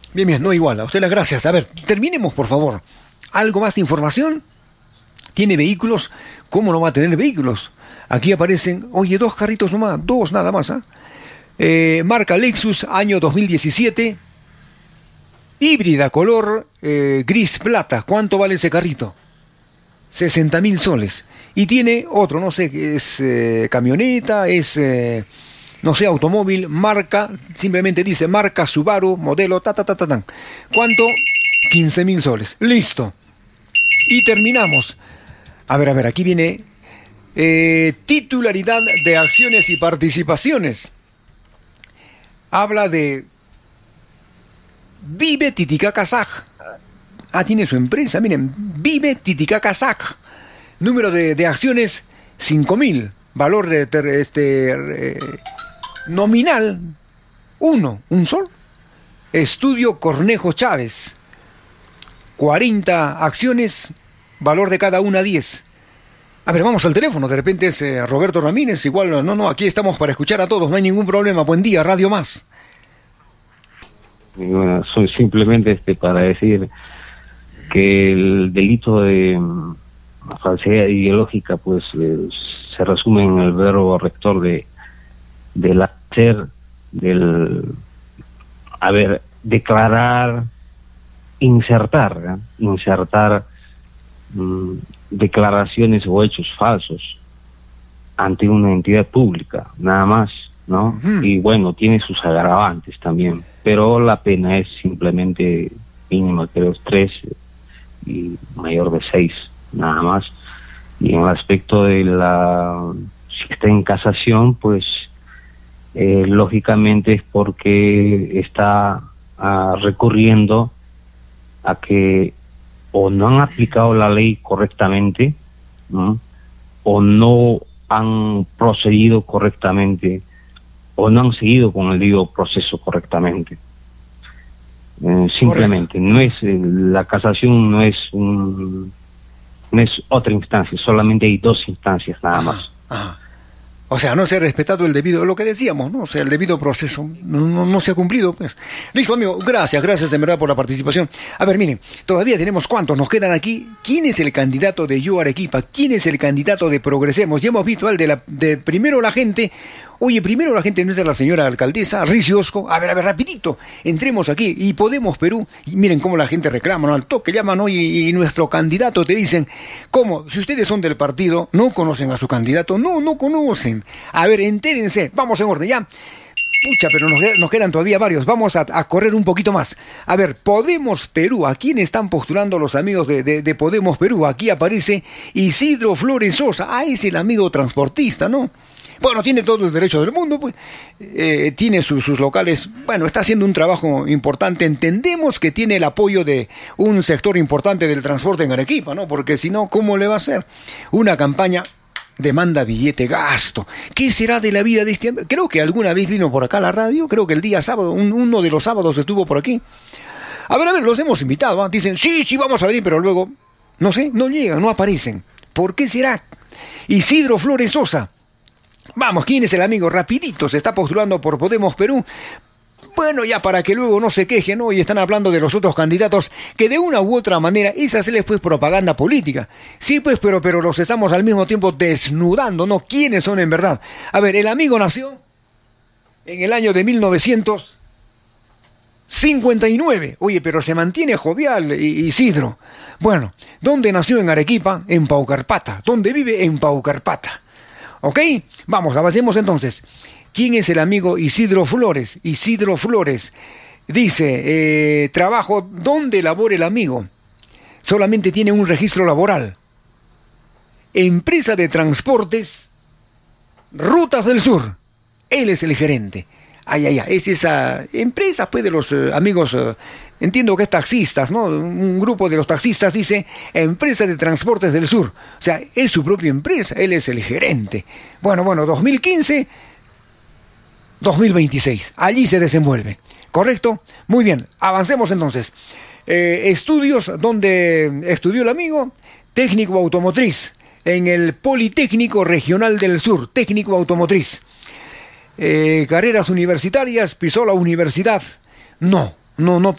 Bien, bien, no igual. A usted las gracias. A ver, terminemos, por favor. ¿Algo más de información? ¿Tiene vehículos? ¿Cómo no va a tener vehículos? Aquí aparecen, oye, 2 carritos nomás, 2 nada más, ¿ah? Marca Lexus, año 2017. Híbrida, color gris plata. ¿Cuánto vale ese carrito? 60.000 soles. Y tiene otro, no sé, es camioneta, es, no sé, automóvil, marca, simplemente dice marca Subaru, modelo, tan. ¿Cuánto? 15.000 soles. Listo. Y terminamos. A ver, aquí viene titularidad de acciones y participaciones. Habla de Vive Titicaca SAG. Tiene su empresa, miren, Vive Titicaca SAG. Número de acciones, 5.000. Valor nominal, un sol. Estudio Cornejo Chávez. 40 acciones, valor de cada una 10. A ver, vamos al teléfono, de repente es Roberto Ramírez, igual, no, aquí estamos para escuchar a todos, no hay ningún problema. Buen día, Radio Más. Bueno, soy simplemente para decir que el delito de falsedad ideológica pues se resume en el verbo rector del hacer, declarar, insertar declaraciones o hechos falsos ante una entidad pública, nada más, ¿no? Uh-huh. Y bueno, tiene sus agravantes también, pero la pena es simplemente mínima, creo, 3 y mayor de 6, nada más. Y en el aspecto de si está en casación, pues lógicamente es porque está recurriendo a que o no han aplicado la ley correctamente, ¿no? O no han procedido correctamente, o no han seguido con el debido proceso correctamente. Simplemente, correcto. No es la casación, no es otra instancia, solamente hay 2 instancias nada más. Ajá. O sea, no se ha respetado el debido, lo que decíamos, ¿no? O sea, el debido proceso no se ha cumplido, pues. Listo, amigo, gracias en verdad por la participación. A ver, miren, todavía tenemos cuántos nos quedan aquí. ¿Quién es el candidato de Yo Arequipa? ¿Quién es el candidato de Progresemos? Ya hemos visto al de primero la gente. Oye, primero la gente no es de la señora alcaldesa, Rizzi Osco. A ver, rapidito, entremos aquí. Y Podemos Perú, y miren cómo la gente reclama, ¿no? Al toque llaman hoy y nuestro candidato te dicen, ¿cómo? Si ustedes son del partido, no conocen a su candidato, no conocen. A ver, entérense, vamos en orden, ya. Pucha, pero nos quedan todavía varios. Vamos a correr un poquito más. A ver, Podemos Perú. ¿A quién están postulando los amigos de Podemos Perú? Aquí aparece Isidro Flores Sosa. Es el amigo transportista, ¿no? Bueno, tiene todo el derecho del mundo, pues. Tiene sus locales. Bueno, está haciendo un trabajo importante. Entendemos que tiene el apoyo de un sector importante del transporte en Arequipa, ¿no? Porque si no, ¿cómo le va a hacer? Una campaña demanda billete, gasto. ¿Qué será de la vida de este hombre? Creo que alguna vez vino por acá a la radio. Creo que el día sábado, uno de los sábados estuvo por aquí. A ver, los hemos invitado, ¿eh? Dicen, sí, vamos a venir, pero luego, no sé, no llegan, no aparecen. ¿Por qué será? Isidro Flores Sosa. Vamos, ¿quién es el amigo? Rapidito, se está postulando por Podemos Perú. Bueno, ya para que luego no se quejen, ¿no? Y están hablando de los otros candidatos que de una u otra manera es hacerles pues propaganda política. Sí, pues, pero los estamos al mismo tiempo desnudando, ¿no? ¿Quiénes son en verdad? A ver, el amigo nació en el año de 1959. Oye, pero se mantiene jovial, Isidro. Bueno, ¿dónde nació? En Arequipa, en Paucarpata. ¿Dónde vive? En Paucarpata. ¿Ok? Vamos, avancemos entonces. ¿Quién es el amigo Isidro Flores? Isidro Flores dice, trabajo, ¿dónde labora el amigo? Solamente tiene un registro laboral. Empresa de transportes, Rutas del Sur. Él es el gerente. Es esa empresa, pues, de los amigos, entiendo que es taxistas, ¿no? Un grupo de los taxistas dice, Empresa de Transportes del Sur. O sea, es su propia empresa, él es el gerente. Bueno, 2015... 2026, allí se desenvuelve, ¿correcto? Muy bien, avancemos entonces. Estudios, donde estudió el amigo, técnico automotriz, en el Politécnico Regional del Sur, técnico automotriz. Carreras universitarias, pisó la universidad, no